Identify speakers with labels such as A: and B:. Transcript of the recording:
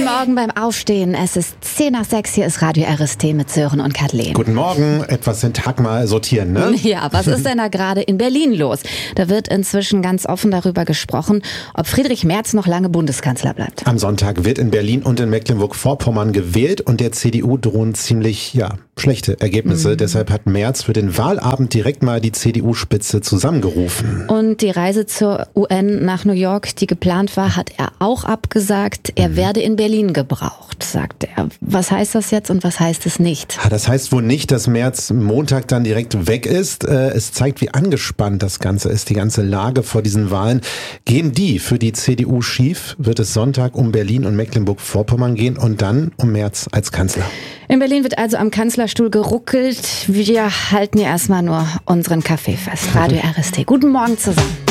A: Morgen beim Aufstehen. Es ist 5:10. Hier ist Radio RST mit Sören und Kathleen.
B: Guten Morgen. Etwas den Tag mal sortieren, ne?
A: Ja, was ist denn da gerade in Berlin los? Da wird inzwischen ganz offen darüber gesprochen, ob Friedrich Merz noch lange Bundeskanzler bleibt.
B: Am Sonntag wird in Berlin und in Mecklenburg-Vorpommern gewählt und der CDU drohen ziemlich, schlechte Ergebnisse. Deshalb hat Merz für den Wahlabend direkt mal die CDU-Spitze zusammengerufen.
A: Und die Reise zur UN nach New York, die geplant war, hat er auch abgesagt. Er werde in Berlin gebraucht, sagt er. Was heißt das jetzt und was heißt es nicht?
B: Das heißt wohl nicht, dass Merz Montag dann direkt weg ist. Es zeigt, wie angespannt das Ganze ist, die ganze Lage vor diesen Wahlen. Gehen die für die CDU schief, wird es Sonntag um Berlin und Mecklenburg-Vorpommern gehen und dann um Merz als Kanzler.
A: In Berlin wird also am Kanzlerstuhl geruckelt. Wir halten hier erstmal nur unseren Kaffee fest. Radio RST. Guten Morgen zusammen.